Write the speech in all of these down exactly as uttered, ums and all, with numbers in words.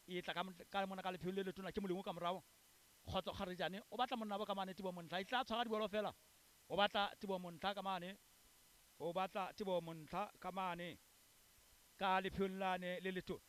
e tla ka mona ka lephelo le le tona ke molemo ka morao khotso kharijane o batla monna ba ka mane Tebo Montla e tla tshwara di bolo fela o batla Tebo Montla ka mane o batla Tebo Montla ka mane ka lephelo lane le le tona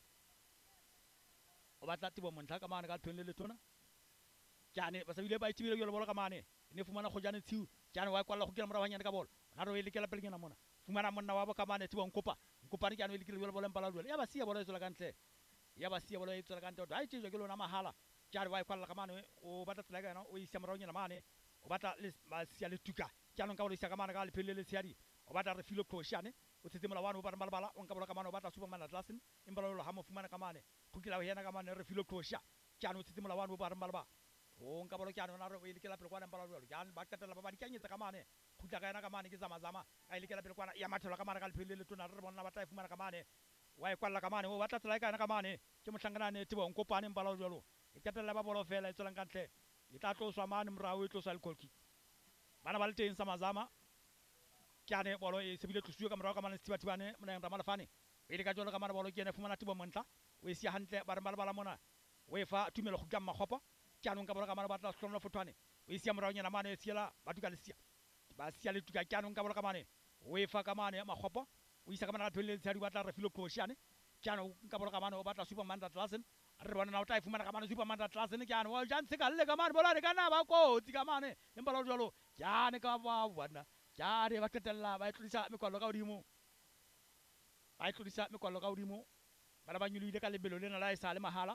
o batla Tebo Montla ka mane ka lephelo le le tona jane ba sa bile ba itibile yo le bolo ka mane ne fumana go jane tsiu jane wa kwalla go kela morao hanyane ka bolo ra re ile kela pelengena mona fumana monna wa ba ka mane Tebo Nkopa Nkopa re jane ile kela yo le bolo empala ya ba sia bolo e tsela ka ntle ya ba sia bolo e tsela ka ntle ha itse ke lona mahala jare wa kwalla ka mane o batla tsela ka yona o isa morao nyana mane o batla le ba sia le tuka jaanong ka bolo isa ka mane ka lephelo le tshiadi o batla re filo khoshane o tsetse mola wana o batla balabala o nka bola ka mane o batla Superman Atlasen empa lo ha mo fumana ka mane go kila ho yena ka mane re filo khosha jaanong o tsetse mola wana o batla balabala o nka bola jaanong re o ile kela pele kwana empala lo jaanong ba qetela ba ba dikanyetsa ka mane khutla ka yena ka mane ke zama zama a ile kela pele kwana ya mathelo ka mane ka lephelo le tona re bona batla e fumana ka mane wa e kwalla ka mane o batla tsela ka yena ka mane ke mohlangana Tebo Nkopane empala lo e qetela ba bolo fela e tsela ka ntle e tla tloswa mane morao e tloswa le goalkeeper bana ba le teng Samazama kyane bolo e sebile tlosuwe ka morao ka mane Stiba Tibane mona en Ramalafane e ile ka jolo ka mane bolo ke ene fumana Tebo Montla o e sia hantle ba re bala mona o e fa Tumelo go tla Makgopa kyane ka bolo ka mane ba tla hlono Fotwane o e sia morao nyana mane e siela ba tuka le sia ba sia le tuka kyane ka bolo ka mane o e fa ka mane Makgopa o isa ka mane ka phele le tshadi ba tla re filo khoshane kyane ka bolo ka mane o batla Superman Atlasen re bona na o tla e fumana ka mane Superman Atlasen kyane o jantse ka le ka mane bola re kana ba kotsi ka mane empa lo jolo kyane ka ba bona jare ba qetella ba itlisa mekwallo ka hodimo ba itlisa mekwallo ka hodimo bana ba nyulile ka lebelo lena la isa le mahala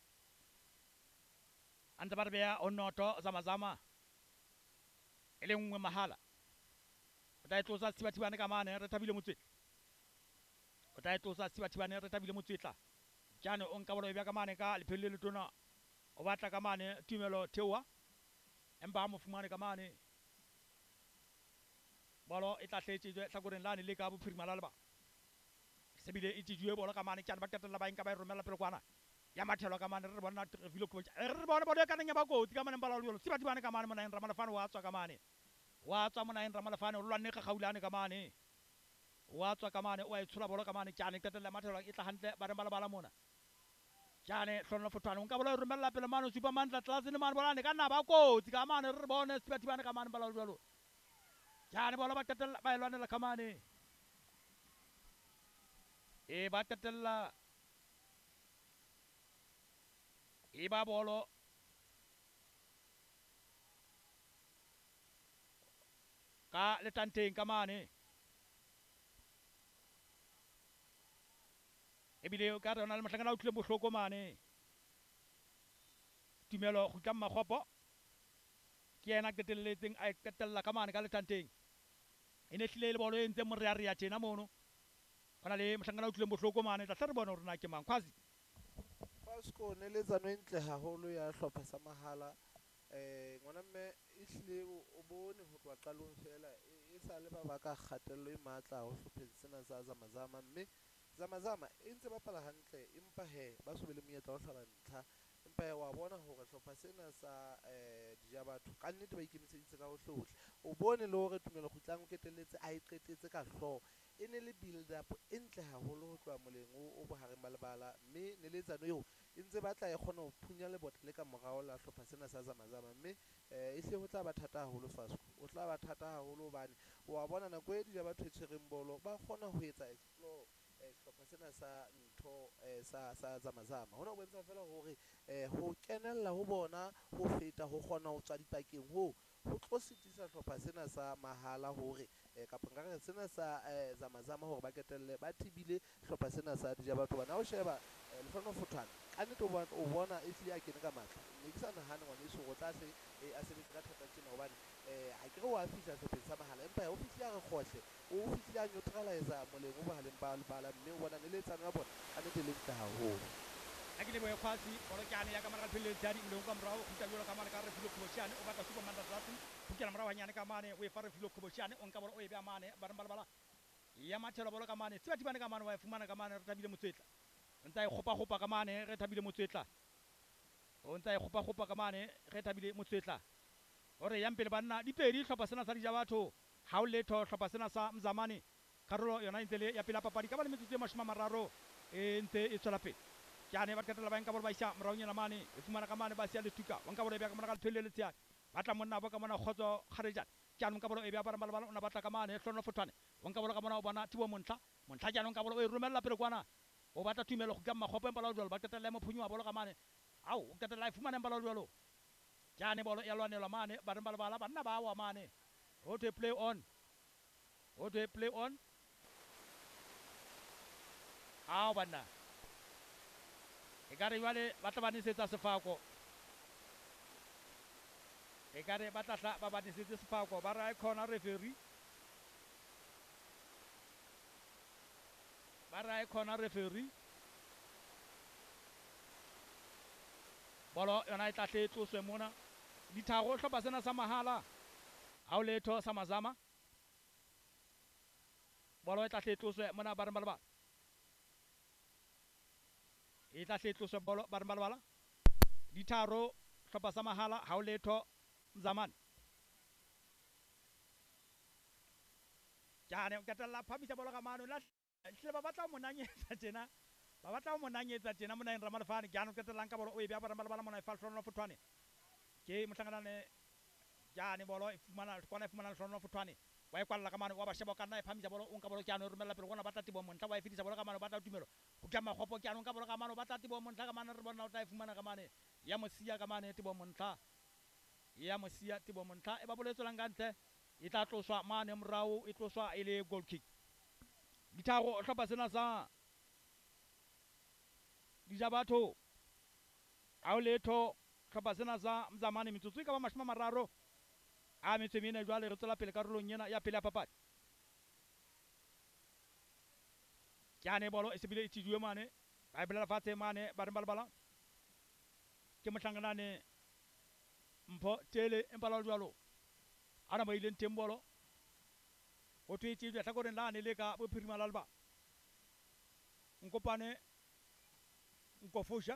anta ba re beya o noto Zamazama e le nngwe mahala o tla itlosa Sibathibane ka mane re Thabile Motswetla o tla itlosa Sibathibane re Thabile Motswetla jane o nka bolo e bya ka mane ka lephelo le tona o batla ka mane Tumelo Theoa empa mo fumane ka mane bolo e tla hletsetswe hlakoreng lane le ka bophirima la leba sebile e tijwe bolo ka mane kyane ba qetella ba nka ba e romela pele kwana ya mathelo ka mane re bona re filo coach re bona bolo ka nnya ba kotsi ka mane mbala lo Sibathibane ka mane mona en Ramalafane wa tswa ka mane wa tswa mona en Ramalafane o lwanne ka gaulane ka mane wa tswa ka mane o a itshola bolo ka mane kyane qetella mathelo e tla hantle ba re bala mona kyane hlono Fotwane o nka bolo e romela pele mane Superman Atlasen mane bola ne ka nna ba kotsi ka mane re bone Sibathibane ka mane mbala lo jane bola ba qetella ba elwanela ka mane e ba qetella e ba bolo ka letanteng ka mane ebile ka rona le mohlangana o tlile bohloko mane Tumelo go tla Makgopo ke yena qetelletseng a qetella ka mane ka letanteng ene hlile le bolo e ntse morre a re ya tjena mono hona le mohlangana o tlile bohloko mane tla re bona hore na ke mang Khwazi Fasco ne le tsano entle haholo ya hlopha sa mahala eh ngwana mme e hlile o bone ho tloa qalong fela e sa le ba ba ka kgatello e matla ho hlopheng sena sa Zamazama mme Zamazama e ntse ba pala hantle empa he ba so be le monyetla o hlaba ntlha empa he wa bona hore hlopha sena sa eh dija batho ka nnete ba ikemiseditse ka hohle hohle o bone le hore Tumelo Kgutlang o ketelletse a e qetetse ka hloho e ne le build up e ntle haholo ho tloa moleng o bohareng ba lebala mme ne le tsano eo e ntse ba tla e kgona ho phunya lebota le ka morao la hlopha sena sa Zamazama mme eh, e hle ho tla ba thata haholo Fasco o tla ba thata haholo hobane wa bona nako e dija batho e tshwereng bolo ba kgona ho etsa explore hlopha sena sa ntho sa sa Zamazama hona o bontsha fela hore eh ho kenella ho bona ho feta ho kgona ho tswa dipakeng ho ho tlo sitisa hlopha sena sa mahala hore eh kapa nka sena sa eh, Zamazama hore ba ketelle ba tibile hlopha sena sa dija batho bana o sheba Lefano Fotwane ka nnete o bona e hlile a kene ka matla ne ke sa nahane ngwana iso go tla hle a sebetsa ka thata tsena hobane eh ha ke re wa fihla hlopheng sa mahala empa o fihlile a re khohle o fihlile a neutralize moleng o bohaleng ba bala mme o bona le letsano ya bona ka nnete le ntle haholo ha ke le boe Khwazi bolo kyane ya ka mane ka phele tsadi mo ka morao go tla jolo ka mane ka re filo khoshane o batla Superman Atlasen go kena morao hanyane ka mane o e fa re filo khoshane o nka bolo o e bya mane ba re bala ya mathelo bolo ka mane Sibathibane ka mane wa e fumana ka mane re Thabile Motswetla ntsa e khopa khopa ka mane re Thabile Motswetla o ntsa e khopa khopa ka mane re Thabile Motswetla ore ya mpele banna dipedi hlopha sena sa dija batho ha o letho hlopha sena sa Mzamani karolo yona ntse le ya pela papadi ka ba le metsotso e mashome a mararo e ntse e tswela pele jane bat katala ban kabor bay sa rawnya la mane fu mana kamane ba sel tuka wan kabor be kamana kal pelele tiya bata monna ba kamana khoto kharijat janu kabor e be bar bal bal na bata kamane tono fotane wan kabor kamana bana tibo monta monta janu kabor e rumel la per kwana o bata tumelo gamma khope balo dol bat katala ma punya bolo kamane aw katala fu mana balo dolo jane bolo yalo ne la mane bar bal bala banna ba wa mane o te play on o te play on aw banna Egare wale batabani seta sefako. Egare batata babani seta sefako. Bara corner referee. Bara corner referee. Bolo yona itate to semona. Dithago hlopa sena sa mahala. Ha o letho sa mazama. Bolo itate to se mona barbalba. Ita setlo se bolo barbalbala ditaro hlopa sa mahala ha o letho zaman jane katala phamisa bolo ka mano la hle ba batla monanyetsa tjena ba batla monanyetsa tjena mona en ramalfani jane katala nka bolo o e bya barbalbala mona e falsono futwane ke mohlangana ne jane bolo e fumana kona e fumana sono futwane wa e kwalla ka mano wa ba shebo kana e phamisa bolo unka bolo jane rumela pele kona batla tibo monta wa e fitisa bolo ka mano batla tumelo o kama khopo ke anong ka bolo ka mano batla tibo monta ka mano re bona o tla e fumana ka mane ya mosia ka mane tibo monta ya mosia tibo monta e ba boletso langante e tla tloswa mane morao e tloswa e le goal kick dithago hlopa sena sa dijabatho a o letho hlopa sena sa mzamane metsotso e ka ba mashima mararo a metse mena jwale re tsola pele karolong yena ya pele ya papadi jane bolo e sebile e tshijwe mane ba bela fatse mane ba rembala bala ke mohlangana ne mpho tele empala jwalo ana ba ileng teng bolo o twe tshijwe tla gore nna ne le ka bophirima lalba nkopane nkofusha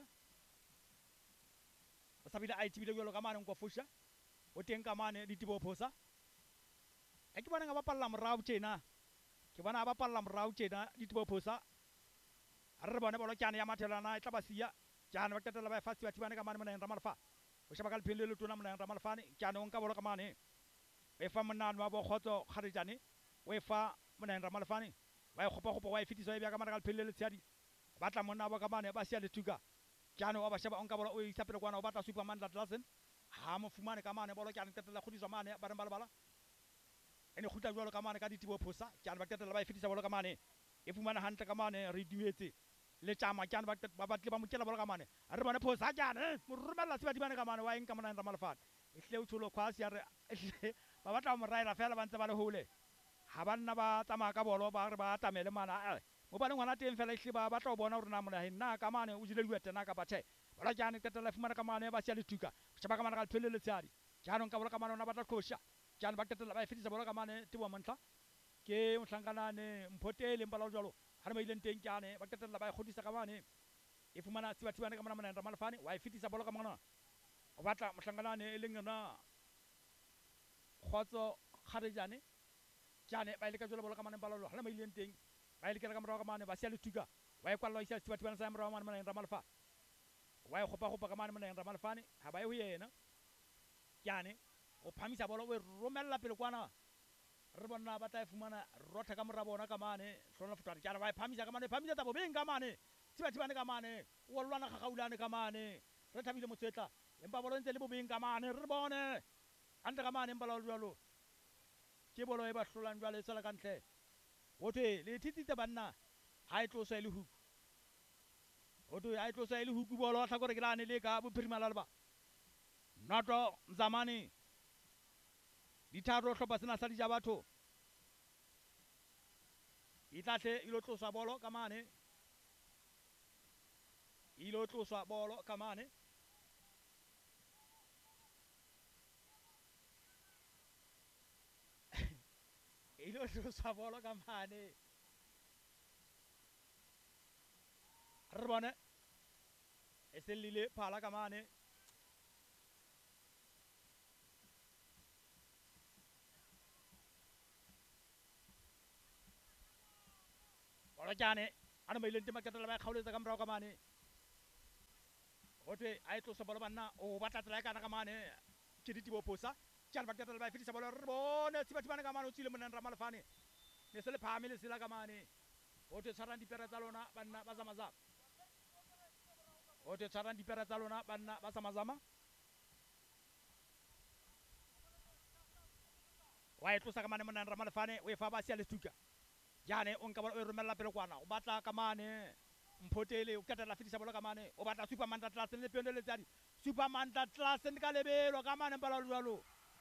o sabile a itibile jwalo ka mane nkofusha o teng ka mane ditibo phosa e ke bona nga ba palla morao tjena ke bona ba palla morao tjena ditibo phosa re bona bolo kyane ya mathelana e tla ba sia kyane ba ketela ba fasti ba tibane ka mane mona en ramalfa o shaba ka lephelele tona mona en ramalfane kyane on ka bolo ka mane e fa monano wa bo khotso kharijane o e fa mona en ramalfane wa e khopa khopa wa e fitiso e bya ka mane ka lephelele tsiadi ba tla monna ba ka mane ba sia le tuka kyane wa ba shaba on ka bolo o isa pele kwana o batla superman la tlasen ha mo fumane ka mane bolo kyane ketela khudiswa mane ba rembala bala ene khuta jwalo ka mane ka ditibo phosa kyane ba ketela ba e fitisa bolo ka mane e fumana hantle ka mane re duetse le chama kyane ba ba batle ba mokela bolo ka mane re bona phosa kyane mo rumella se ba di bane ka mane wa eng ka mona en ramalfane e hle o tsholo khwasi ya re ba batla mo raira fela ba ntse ba le hole ha banna ba tsamaya ka bolo ba re ba tamele mana mo bana ngwana teng fela e hle ba batla o bona hore na mona he nna ka mane o jile luete na ka bathe bolo kyane ketela fumana ka mane ba sia le tuka shaba ka mane ka lephelele tsiadi kyane ka bolo ka mane ona batla khosha kyane ba ketela ba e fitisa bolo ka mane tibo montla ke mohlangana ne mphotele mbala jwalo ha ba ileng teng kyane ba ketela ba e khodisa ka mane e fumana tsibathibane ka mona mona ramalfane wa e fitisa bolo ka mona o batla mohlangana ne e leng na khotso kharijane kyane ba ile ka jwalo bolo ka mane mbala jwalo ha ba ileng teng ba ile ka ka mora ka mane ba sia le tuka wa e kwalla isa tsibathibane sa mora mane mona ramalfa wa e khopa khopa ka mane mona ramalfane ha ba e ho yena kyane o phamisa bolo o romella pele kwana re bona ba tla fumana rotha ka mora bona ka mane hlona futwana kyana ba phamisa ka mane phamisa tabo beng ka mane tsiba tibane ka mane o lwana ga gaulane ka mane re thabile motsetla empa bolo ntse le bo beng ka mane re bone ante ka mane mbala jwalo ke bolo e ba hlolang jwale tsela ka ntle o the le thititse banna ha e tlosa ile huku o the ha e tlosa ile huku bolo tla gore ke lane le ka bophirima lalba noto mzamani ditaro hlopa sena sa dija batho itlahle ilo tloswa bolo ka mane ilo tloswa bolo ka mane ilo tloswa bolo ka mane re bone e sellile phala ka mane bolo kyane ana ba ileng tema ketela ba khaoletsa ka morao ka mane Ote a e tlosa bolo banna o batla tsela e kana ka mane ke ditibo posa tjana ba qetela ba fetisa bolo re bone tsibathibane ka mane o tsile monang Ramalefane ne se le phame le sela ka mane ote tshwarang dipere tsa lona banna ba zamazama ote tshwarang dipere tsa lona banna ba zamazama wa e tlosa ka mane monang Ramalefane o e fa ba sia le tuka jane o nka bolo o e romella pele kwana o batla ka mane Mphotele o qetela fetisa bolo ka mane o batla Superman tla tlase le pene le tsadi Superman tla tlase ka lebelo ka mane mbala jwalo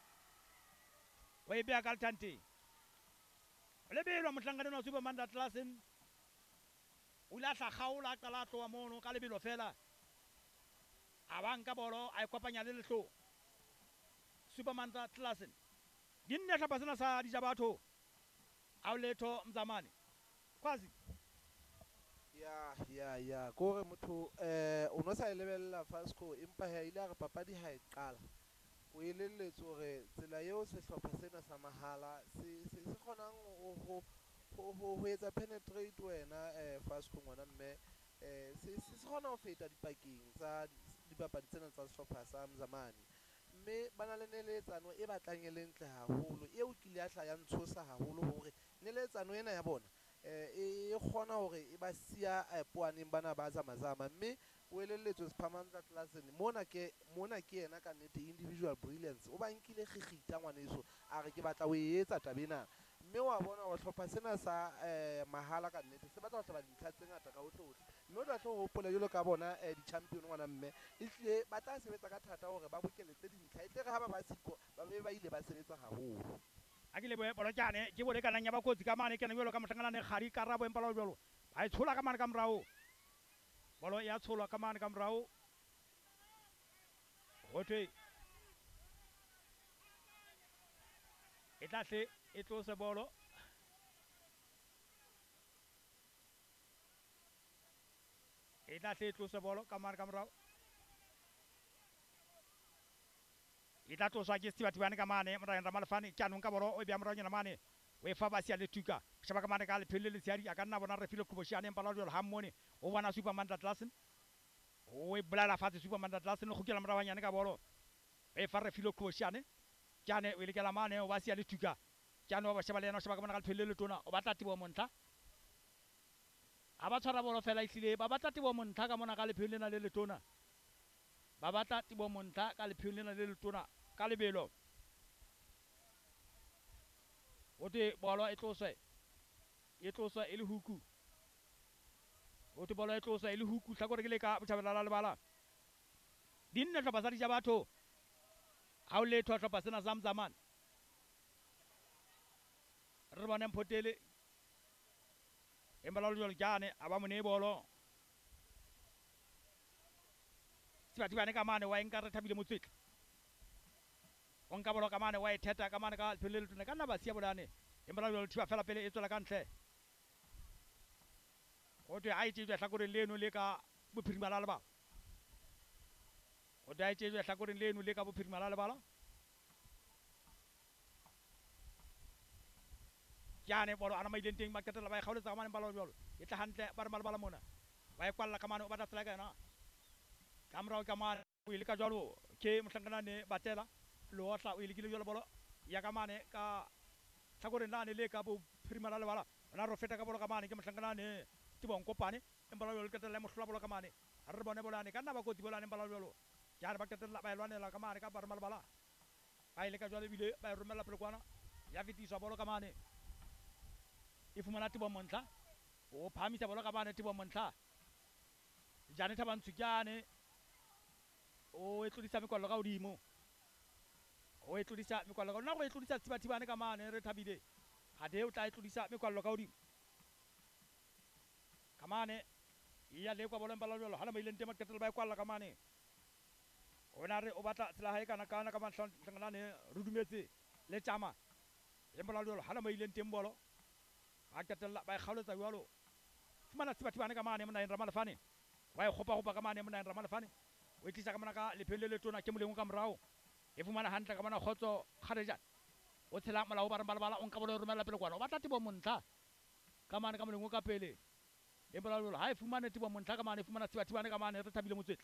o e bea ka Ntante lebelo motlangane wa Superman tla tlase o la tla kgaola a qala tloa mono ka lebelo fela a banka bolo a e kopanya le lehlo Superman tla tlase dinne tlhapa sena sa dijabatho a o letho Mzamani kwazi ya ya ya kore motho eh o no sa lebella Fasco empa ha ile re papadi ha e qala o elelletse hore tsela eo sehlopha sena sa mahala se se se kgonang ho ho ho ho etsa penetrate wena eh Fasco ngwana mme eh se se kgona ho feta dipakeng tsa dipapadi tsena tsa sehlopha sa Mzamani mme bana le neletsano e batlang e lentle haholo eo ke ile a hla ya ntshosa haholo hore neletsano ena ya bona e kgona hore e ba sia poaneng bana ba zamazama mme o elelletswe Sephamantla Tlasene mona ke mona ke yena ka nnete individual brilliance o ba nkile gigita ngwaneso a re ke batla o e etsa tabena mme wa bona ho hlopha sena sa mahala ka nnete se batla ho hlaba dintlha tse ngata ka hohle hohle mme o tla tlo hopola jalo ka bona di champion ngwana mme ehlile ba tla sebetsa ka thata hore ba bokeletse dintlha e tle re ha ba ba siko ba be ba ile ba sebetsa haholo akile boe bolo jane ke bole kana nya ba kotsi ka mane ke na jalo ka mohlangana ne khari karabo empala jalo ba e tshola ka mane ka morao bolo ya tsholwa ka mane ka morao hote e tla hle e tlose bolo e tla hle e tlose bolo ka mane ka morao e tla tloswa ke Setibathibane ka mane morang Ramalefane tjanong ka bolo o bea morao nyana mane o e fa ba sia le tuka shaba ka mane ka le phele le siari a ka nna bona re file Qoboshiane empala jalo ha mmone o bona Superman tla tlase o e blala fatshe Superman tla tlase le khukela morao nyane ka bolo e fa re file Qoboshiane tjane o ile ke la mane o ba sia le tuka tjane o ba sheba le yena o sheba ka mane ka le phele le tona o batla Tibo Montla a ba tshwara bolo fela ihlile ba batla Tibo Montla ka mona ka le phele na le letona ba batla Tibo Montla ka le phele na le letona ka lebelo ote bolo e tloswe e tloswa e le huku ote bolo e tloswa e le huku hlakore ke le ka botjhabela la lebala dinne hlopha sa dija batho ha o letho hlopha sena sa Mzamani re bone Mphotele embala jolo jane aba mone bolo Setibathibane ka mane wa enka re Thabile Motswetla o nka bolo ka mane wa e theta ka mane ka phele le tona ka nna ba sia bolane embala jolo thiba fela pele e tswela ka ntle o te a itse jwa hlakoreng leno le ka bophirima la lebala o te a itse jwa hlakoreng leno le ka bophirima la lebala jane bolo ana maileng teng maketela ba e kgaoletsa ka mane embala jolo e tla hantle ba re malebala mona ba e kwalla ka mane o batla tsela ka yena ka morao ka mane o ile ka jwalo ke mohlankana ne batela lo otla o ile ke le jwalo bolo ya ka mane ka hlakoreng lane le ka bophirima la lebala ona ro feta ka bolo ka mane ke mohlankana ne Tibong Kopane embala jolo ketela le mohlola bolo ka mane ha re bone bolane ka nna ba kotsi bolane embala jolo jare ba ketela ba e lwanela ka mane ka ba re malebala ba ile ka jwalo bile ba e romella pele kwana ya fetiswa bolo ka mane e fumana Tibo Montla o phamisa bolo ka mane Tibo Montla jane Thabantsho jane o e tlodisa mekwallo ka hodimo o e tlodisa mekwallo ka nna go e tlodisa Setibathibane ka mane re Thabile ha de o tla e tlodisa mekwallo ka hodimo ka mane ya le kwa bolo embala jolo hala maileng tema ketela ba e kwalla ka mane ona re o batla tsela hae kana kana ka mantlangana ne re dumetse le tjama embala jolo hala maileng teng bolo ba ketela ba e kgaoletsa jwalo fumana Setibathibane ka mane mona Ramalefane wa e khopa khopa ka mane mona Ramalefane o itlisa ka mona ka lephele le tona ke moleng ka morao e fumana hantle ka mona Khotso Kgarejana o tshela molao ba re balabala o nka bolo romela pele kwana o batla Tibo Montla ka mane ka moleng ka pele embala jolo ha e fumane Tibo Montla ka mane e fumana Setibathibane ka mane re Thabile Motswetla